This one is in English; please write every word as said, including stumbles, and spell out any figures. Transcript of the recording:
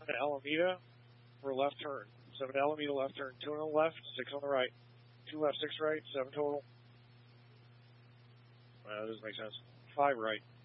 seven Alameda for a left turn. seven Alameda left turn, two on the left, six on the right. two left, six right, seven total. Uh, that doesn't make sense. five right.